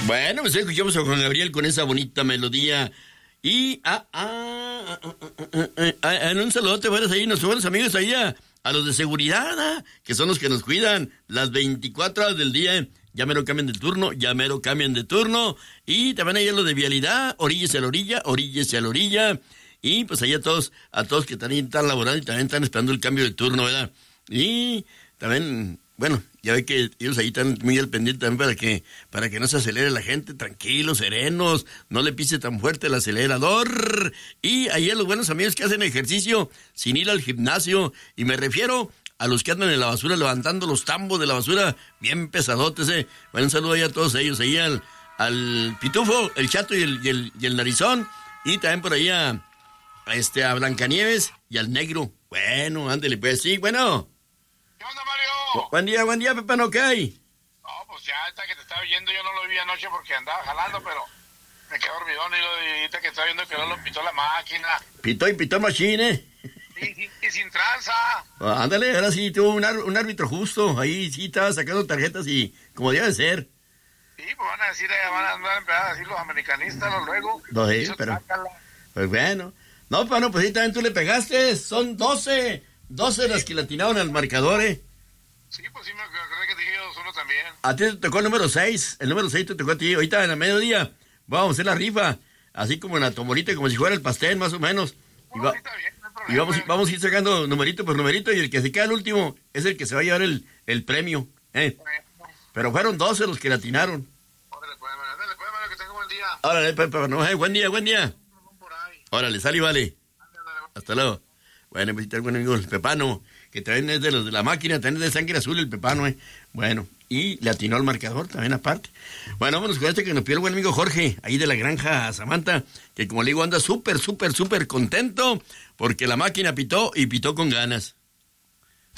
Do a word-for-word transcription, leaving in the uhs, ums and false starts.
Bueno, pues escuchamos a Juan Gabriel con esa bonita melodía. Y ah, ah, ah, ah, ah, ah, en un saludote, buenos ahí, nuestros buenos amigos ahí a, a los de seguridad, ¿ah? Que son los que nos cuidan las veinticuatro horas del día. Ya mero cambian de turno, ya mero cambian de turno. Y también hay los de vialidad, oríllese a la orilla, oríllese a la orilla. Y pues ahí a todos, a todos que también están laborando y también están esperando el cambio de turno, ¿verdad? Y también, bueno, ya ve que ellos ahí están muy al pendiente también para que, para que no se acelere la gente, tranquilos, serenos, no le pise tan fuerte el acelerador. Y ahí a los buenos amigos que hacen ejercicio sin ir al gimnasio, y me refiero a los que andan en la basura levantando los tambos de la basura, bien pesadotes, eh. Bueno, un saludo ahí a todos ellos, ahí al, al Pitufo, el Chato y el, y el, y el Narizón, y también por ahí a, a, este, a Blancanieves y al Negro. Bueno, ándele pues, sí, bueno. ¿Qué onda, Mario? Buen día, buen día, Pepano, ¿qué hay? No, pues ya esta que te estaba oyendo yo no lo vi anoche porque andaba jalando, pero me quedé dormidón y lo ahorita que estaba viendo que no lo pitó la máquina. Pitó y pitó machine, ¿eh? Y, y, y sin tranza. Ah, ándale, ahora sí tuvo un, ar, un árbitro justo, ahí sí estaba sacando tarjetas y como debe ser. Sí, pues van a decir, van a andar a empezar a decir los americanistas ¿no? luego. No, sí, pero, pues bueno. No, Pano, pues sí, también tú le pegaste, son doce, doce las que le atinaron al marcador, ¿eh? Sí, pues sí, me acordé que te dije dos uno también. A ti te tocó el número seis, el número seis te tocó a ti, ahorita en la mediodía vamos a hacer la rifa, así como en la tomorita, como si fuera el pastel, más o menos. Y, va, está bien, no hay problema, y vamos, vamos a ir sacando numerito por numerito, y el que se queda el último es el que se va a llevar el, el premio, ¿eh? Bueno. Pero fueron doce los que le atinaron. Órale, pues, órale, pues, que tenga buen día. Órale, pues, pues, no, eh, buen día, buen día. Órale, sale y vale. Hasta luego. Bueno, pues está el buen amigo el Pepano, que también es de los de la máquina, también es de sangre azul el Pepano, ¿eh? Bueno, y le atinó al marcador también aparte. Bueno, vámonos con este que nos pidió el buen amigo Jorge, ahí de la granja Samantha, que como le digo anda súper, súper, súper contento, porque la máquina pitó y pitó con ganas.